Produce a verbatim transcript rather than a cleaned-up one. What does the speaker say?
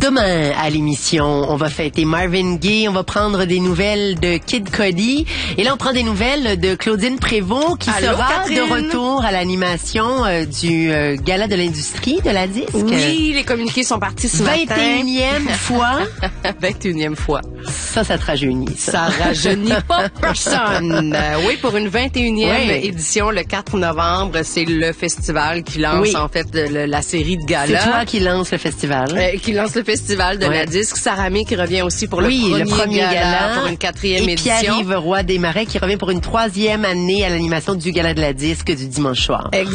Demain, à l'émission, on va fêter Marvin Gaye, on va prendre des nouvelles de Kid Cudi. Et là, on prend des nouvelles de Claudine Prévost, qui Allô, sera Catherine? de retour à l'animation euh, du euh, Gala de l'industrie de la disque. Oui, les communiqués sont partis ce matin. vingt et unième fois. vingt et unième fois. Ça, ça te rajeunit, ça. Ça rajeunit pas personne. Euh, oui, pour une vingt et unième Oui. édition, le quatre novembre, c'est le festival qui lance Oui. en fait le- la série de galas. C'est toi qui lance le festival. Euh, qui lance le festival de Ouais. la disque. Sarah May qui revient aussi pour le, oui, premier, le premier gala, gala. pour une quatrième et édition. Pierre-Yves Roy Desmarais qui revient pour une troisième année à l'animation du Gala de la disque du dimanche soir.